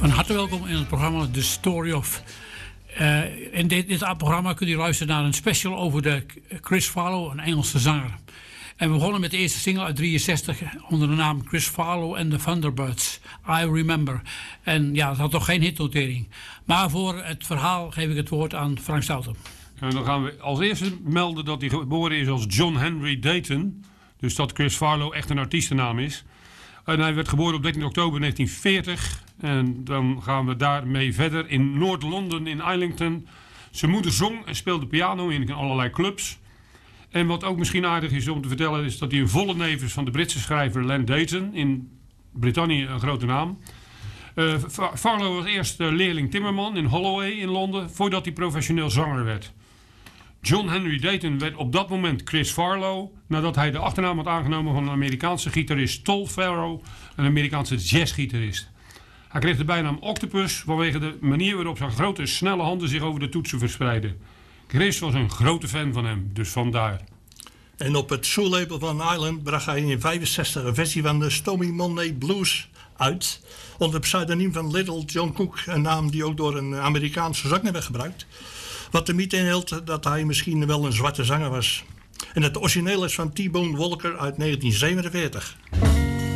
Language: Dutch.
Van harte welkom in het programma The Story of. In dit programma kunt u luisteren naar een special over de Chris Farlowe, een Engelse zanger. En we begonnen met de eerste single uit 63 onder de naam Chris Farlowe and the Thunderbirds, I Remember. En ja, dat had toch geen hitnotering. Maar voor het verhaal geef ik het woord aan Frank Stouten. En dan gaan we als eerste melden dat hij geboren is als John Henry Dayton. Dus dat Chris Farlowe echt een artiestennaam is. En hij werd geboren op 13 oktober 1940. En dan gaan we daarmee verder in Noord-Londen in Islington. Zijn moeder zong en speelde piano in allerlei clubs. En wat ook misschien aardig is om te vertellen is dat hij een volle neef is van de Britse schrijver Len Deighton. In Brittannië een grote naam. Farlowe was eerst leerling timmerman in Holloway in Londen voordat hij professioneel zanger werd. John Henry Dayton werd op dat moment Chris Farlowe nadat hij de achternaam had aangenomen van een Amerikaanse gitarist Tol Farrow, een Amerikaanse jazzgitarist. Hij kreeg de bijnaam Octopus vanwege de manier waarop zijn grote snelle handen zich over de toetsen verspreidden. Chris was een grote fan van hem, dus vandaar. En op het soul-label van Island bracht hij in 1965 een versie van de Stormy Monday Blues uit. Onder het pseudoniem van Little John Cook, een naam die ook door een Amerikaanse zanger werd gebruikt. Wat de mythe inhield dat hij misschien wel een zwarte zanger was. En het origineel is van T-Bone Walker uit 1947.